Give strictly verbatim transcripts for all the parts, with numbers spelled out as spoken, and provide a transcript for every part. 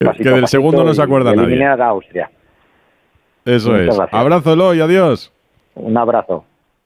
Pasito, que del segundo no se acuerda nadie. Eliminar a Austria. Eso Muchas es. Gracias. Abrazo, Eloy, adiós. Un abrazo.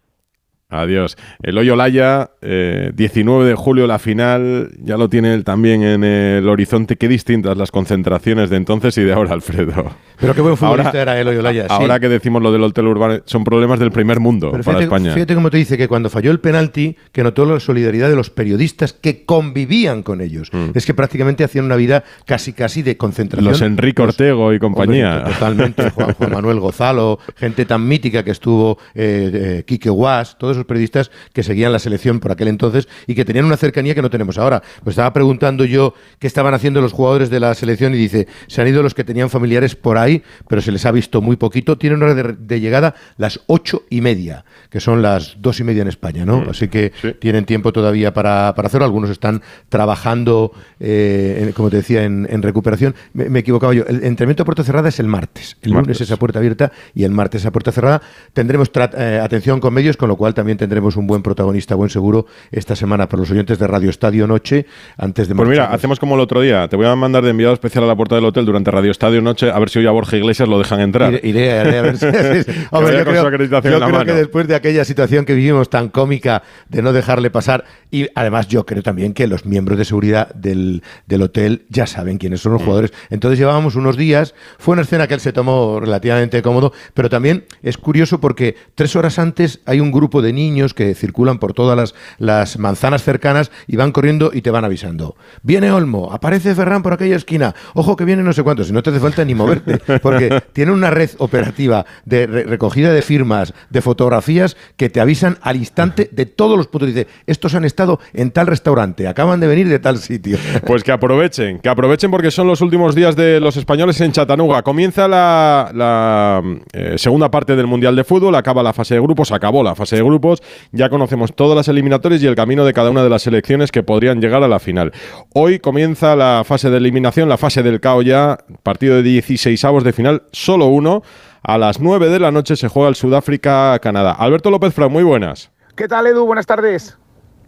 Adiós. Eloy Olaya, eh, diecinueve de julio la final, ya lo tiene él también en el horizonte. Qué distintas las concentraciones de entonces y de ahora, Alfredo. Pero qué buen futbolista ahora, era Eloy Olaya. Ahora sí. que decimos lo del Hotel Urbano, son problemas del primer mundo Pero para fíjate, España. Fíjate cómo te dice que cuando falló el penalti, que notó la solidaridad de los periodistas que convivían con ellos. Mm. Es que prácticamente hacían una vida casi casi de concentración. Los Enrique Ortego y compañía. Hombre, totalmente. Juan, Juan Manuel Gozalo, gente tan mítica que estuvo, eh, eh, Quique Guas, todos esos periodistas que seguían la selección por aquel entonces y que tenían una cercanía que no tenemos ahora. Pues estaba preguntando yo qué estaban haciendo los jugadores de la selección y dice, se han ido los que tenían familiares por ahí, pero se les ha visto muy poquito. Tienen hora de, de llegada las ocho y media, que son las dos y media en España, ¿no? Mm, Así que sí. tienen tiempo todavía para, para hacerlo. Algunos están trabajando, eh, en, como te decía, en, en recuperación. Me, me equivocaba yo. El entrenamiento a puerta cerrada es el martes. El martes. lunes es a puerta abierta y el martes a puerta cerrada. Tendremos eh, atención con medios, con lo cual también tendremos un buen protagonista, buen seguro, esta semana para los oyentes de Radio Estadio Noche, antes de Pues mira, hacemos como el otro día, te voy a mandar de enviado especial a la puerta del hotel durante Radio Estadio Noche, a ver si hoy a Borja Iglesias lo dejan entrar. Iré, iré, iré a ver si... Hombre, yo creo, yo creo que después de aquella situación que vivimos tan cómica de no dejarle pasar, y además yo creo también que los miembros de seguridad del, del hotel ya saben quiénes son los mm. jugadores. Entonces llevábamos unos días, fue una escena que él se tomó relativamente cómodo, pero también es curioso porque tres horas antes hay un grupo de niños que circulan por todas las, las manzanas cercanas y van corriendo y te van avisando. Viene Olmo, aparece Ferran por aquella esquina, ojo que viene no sé cuántos, y no te hace falta ni moverte, porque tiene una red operativa de re- recogida de firmas, de fotografías, que te avisan al instante de todos los puntos. Dice, estos han estado en tal restaurante, acaban de venir de tal sitio. Pues que aprovechen, que aprovechen porque son los últimos días de los españoles en Chattanooga. Comienza la, la eh, segunda parte del Mundial de Fútbol, acaba la fase de grupos, acabó la fase de grupos, ya conocemos todas las eliminatorias y el camino de cada una de las selecciones que podrían llegar a la final. Hoy comienza la fase de eliminación, la fase del caos ya, partido de dieciseisavos de final, solo uno. A las nueve de la noche se juega el Sudáfrica-Canadá. Alberto López Frau, muy buenas. ¿Qué tal, Edu? Buenas tardes.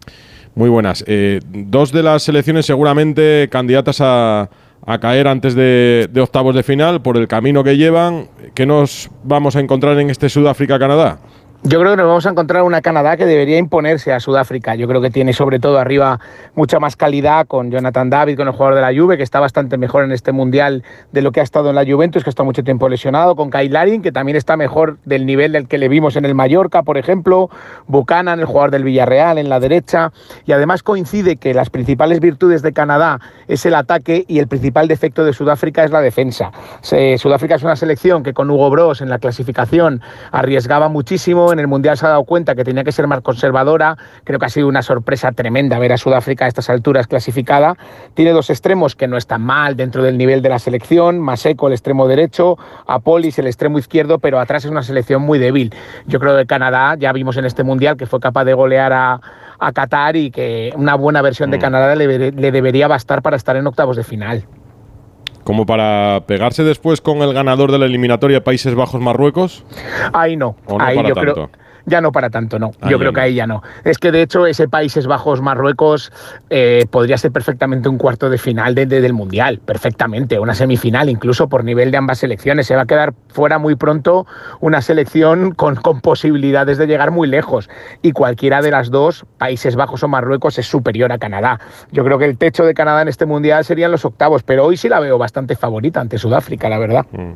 Muy buenas. Eh, dos de las selecciones seguramente candidatas a, a caer antes de, de octavos de final por el camino que llevan. ¿Qué nos vamos a encontrar en este Sudáfrica-Canadá? Yo creo que nos vamos a encontrar una Canadá que debería imponerse a Sudáfrica. Yo creo que tiene sobre todo arriba mucha más calidad con Jonathan David, con el jugador de la Juve, que está bastante mejor en este Mundial de lo que ha estado en la Juventus, que está mucho tiempo lesionado, con Kyle Larin, que también está mejor del nivel del que le vimos en el Mallorca, por ejemplo, Buchanan, el jugador del Villarreal, en la derecha, y además coincide que las principales virtudes de Canadá es el ataque y el principal defecto de Sudáfrica es la defensa. Se, Sudáfrica es una selección que con Hugo Broos en la clasificación arriesgaba muchísimo. En el Mundial se ha dado cuenta que tenía que ser más conservadora. Creo que ha sido una sorpresa tremenda ver a Sudáfrica a estas alturas clasificada. Tiene dos extremos que no están mal dentro del nivel de la selección. Maseko, el extremo derecho, Apolis, el extremo izquierdo, pero atrás es una selección muy débil. Yo creo que Canadá, ya vimos en este Mundial que fue capaz de golear a, a Qatar y que una buena versión de Canadá le, le debería bastar para estar en octavos de final. ¿Como para pegarse después con el ganador de la eliminatoria Países Bajos-Marruecos? Ahí no, ¿O no ahí para yo tanto? creo... Ya no para tanto, no. Ahí Yo creo no. que ahí ya no. Es que, de hecho, ese Países Bajos-Marruecos eh, podría ser perfectamente un cuarto de final de, de, del Mundial. Perfectamente. Una semifinal, incluso por nivel de ambas selecciones. Se va a quedar fuera muy pronto una selección con, con posibilidades de llegar muy lejos. Y cualquiera de las dos, Países Bajos o Marruecos, es superior a Canadá. Yo creo que el techo de Canadá en este Mundial serían los octavos, pero hoy sí la veo bastante favorita ante Sudáfrica, la verdad. Mm.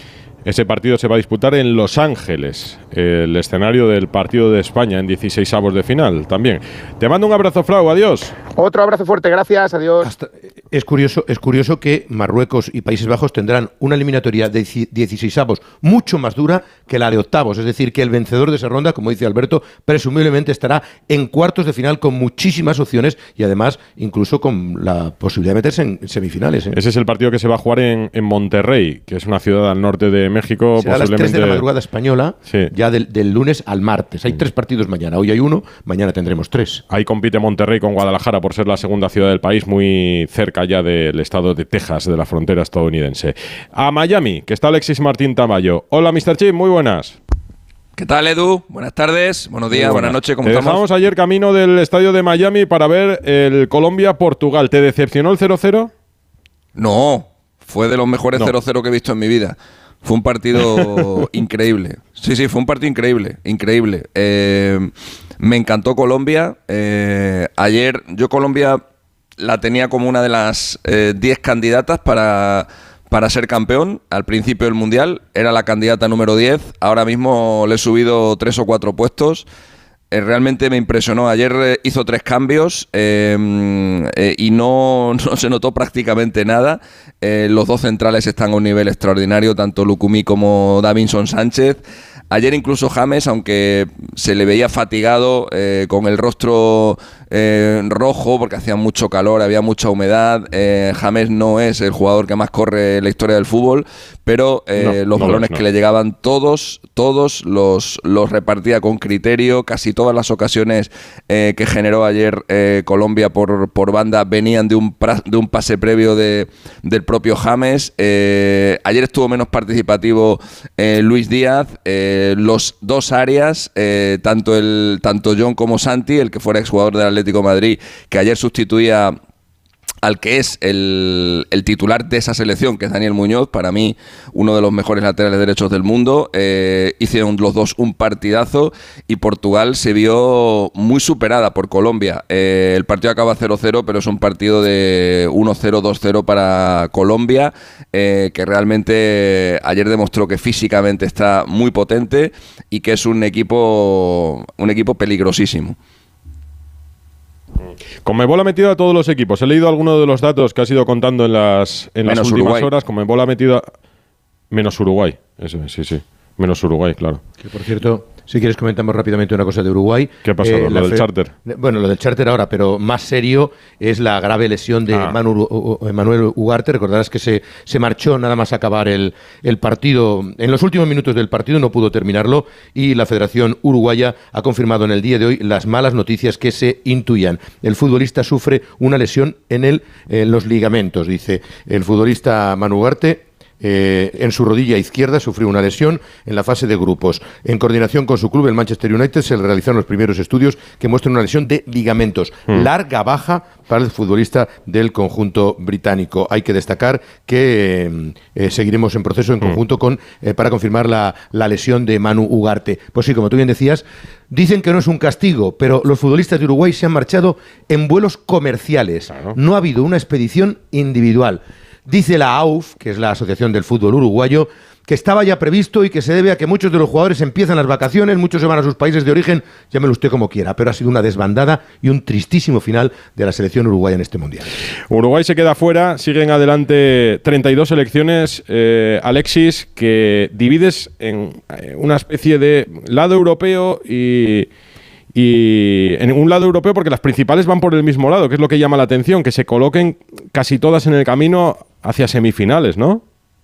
Ese partido se va a disputar en Los Ángeles, el escenario del partido de España en dieciseisavos de final también. Te mando un abrazo, Frau, adiós. Otro abrazo fuerte, gracias, adiós. Hasta, es curioso, es curioso que Marruecos y Países Bajos tendrán una eliminatoria de dieciseisavos mucho más dura que la de octavos, es decir, que el vencedor de esa ronda, como dice Alberto, presumiblemente estará en cuartos de final con muchísimas opciones y además incluso con la posibilidad de meterse en semifinales, ¿eh? Ese es el partido que se va a jugar en, en Monterrey, que es una ciudad al norte de México. Será a las tres de la madrugada española, sí. ya del, del lunes al martes. Hay tres partidos mañana. Hoy hay uno, mañana tendremos tres. Ahí compite Monterrey con Guadalajara por ser la segunda ciudad del país, muy cerca ya del estado de Texas, de la frontera estadounidense. A Miami, que está Alexis Martín Tamayo. Hola, mister Chip, muy buenas. ¿Qué tal, Edu? Buenas tardes, buenos días, buenas, buenas noches, ¿cómo Te estamos? dejamos ayer camino del estadio de Miami para ver el Colombia-Portugal. ¿Te decepcionó el cero cero? No, fue de los mejores cero cero no. que he visto en mi vida. Fue un partido increíble. Sí, sí, fue un partido increíble, increíble. Eh, me encantó Colombia. Eh, ayer yo Colombia la tenía como una de las diez eh, candidatas para... para ser campeón. Al principio del Mundial era la candidata número diez, ahora mismo le he subido tres o cuatro puestos. Eh, realmente me impresionó. Ayer eh, hizo tres cambios eh, eh, y no, no se notó prácticamente nada. Eh, los dos centrales están a un nivel extraordinario, tanto Lucumí como Davinson Sánchez. Ayer incluso James, aunque se le veía fatigado, eh, con el rostro eh, rojo, porque hacía mucho calor, había mucha humedad. Eh, James no es el jugador que más corre en la historia del fútbol, pero eh, no, los no balones no. que le llegaban todos, todos los, los repartía con criterio. Casi todas las ocasiones eh, que generó ayer eh, Colombia por, por banda venían de un, pra, de un pase previo de, del propio James. Eh, ayer estuvo menos participativo eh, Luis Díaz. Eh, los dos áreas, eh, tanto el tanto John como Santi, el que fuera exjugador del Atlético de Madrid, que ayer sustituía al que es el, el titular de esa selección, que es Daniel Muñoz, para mí uno de los mejores laterales derechos del mundo. Eh, hicieron los dos un partidazo y Portugal se vio muy superada por Colombia. Eh, el partido acaba cero cero, pero es un partido de uno cero, dos cero para Colombia, eh, que realmente ayer demostró que físicamente está muy potente y que es un equipo, un equipo peligrosísimo. Conmebol ha metido a todos los equipos. He leído algunos de los datos que has ido contando en las, en las últimas Uruguay. horas. Conmebol ha metido a... Menos Uruguay. Eso, sí, sí. Menos Uruguay, claro. Que por cierto, si quieres comentamos rápidamente una cosa de Uruguay. ¿Qué ha pasado? Eh, lo del fe... charter. Bueno, lo del charter ahora, pero más serio es la grave lesión de ah. Manu, Manuel Ugarte. Recordarás que se, se marchó nada más acabar el, el partido. En los últimos minutos del partido no pudo terminarlo y la Federación Uruguaya ha confirmado en el día de hoy las malas noticias que se intuían. El futbolista sufre una lesión en, el, en los ligamentos, dice el futbolista Manu Ugarte. Eh, en su rodilla izquierda sufrió una lesión en la fase de grupos. En coordinación con su club, el Manchester United, se le realizaron los primeros estudios que muestran una lesión de ligamentos. Mm. Larga baja para el futbolista del conjunto británico. Hay que destacar que eh, eh, seguiremos en proceso en conjunto mm. con eh, para confirmar la, la lesión de Manu Ugarte. Pues sí, como tú bien decías, dicen que no es un castigo, pero los futbolistas de Uruguay se han marchado en vuelos comerciales. Claro. No ha habido una expedición individual. Dice la A U F, que es la Asociación del Fútbol Uruguayo, que estaba ya previsto y que se debe a que muchos de los jugadores empiezan las vacaciones, muchos se van a sus países de origen, llámelo usted como quiera, pero ha sido una desbandada y un tristísimo final de la selección uruguaya en este Mundial. Uruguay se queda fuera, siguen adelante treinta y dos selecciones, eh, Alexis, que divides en una especie de lado europeo y... Y en un lado europeo, porque las principales van por el mismo lado, que es lo que llama la atención, que se coloquen casi todas en el camino hacia semifinales, ¿no?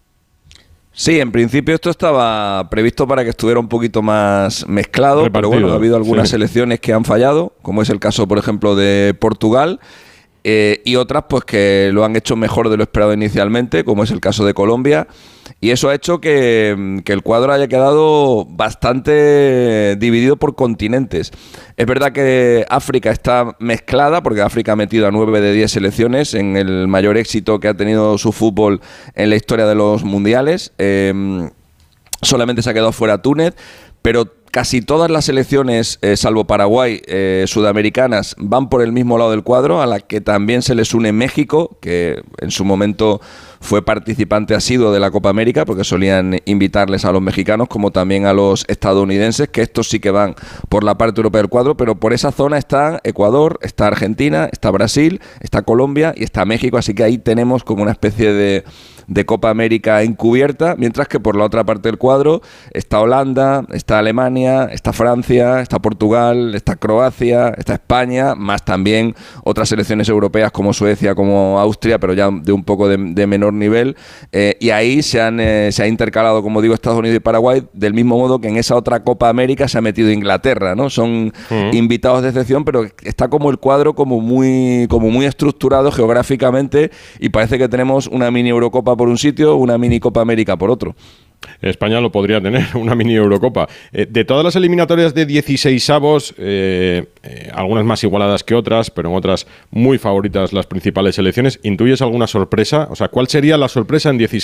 Sí, en principio esto estaba previsto para que estuviera un poquito más mezclado, repartido, pero bueno, ha habido algunas sí. selecciones que han fallado, como es el caso, por ejemplo, de Portugal, eh, y otras pues que lo han hecho mejor de lo esperado inicialmente, como es el caso de Colombia. Y eso ha hecho que, que el cuadro haya quedado bastante dividido por continentes. Es verdad que África está mezclada, porque África ha metido a nueve de diez selecciones en el mayor éxito que ha tenido su fútbol en la historia de los mundiales. Eh, solamente se ha quedado fuera Túnez, pero casi todas las selecciones, eh, salvo Paraguay, eh, sudamericanas, van por el mismo lado del cuadro, a la que también se les une México, que en su momento fue participante asiduo de la Copa América, porque solían invitarles a los mexicanos como también a los estadounidenses, que estos sí que van por la parte europea del cuadro, pero por esa zona está Ecuador, está Argentina, está Brasil, está Colombia y está México, así que ahí tenemos como una especie de... de Copa América encubierta, mientras que por la otra parte del cuadro está Holanda, está Alemania, está Francia, está Portugal, está Croacia, está España, más también otras selecciones europeas como Suecia, como Austria, pero ya de un poco de, de menor nivel, eh, y ahí se han eh, se ha intercalado, como digo, Estados Unidos y Paraguay, del mismo modo que en esa otra Copa América se ha metido Inglaterra, ¿no? Son uh-huh. invitados de excepción, pero está como el cuadro como muy, como muy estructurado geográficamente y parece que tenemos una mini Eurocopa por un sitio, una mini Copa América por otro. España lo podría tener, una mini Eurocopa. Eh, de todas las eliminatorias de dieciseisavos, eh, eh, algunas más igualadas que otras, pero en otras muy favoritas las principales selecciones, ¿intuyes alguna sorpresa? O sea, ¿cuál sería la sorpresa en dieciséis?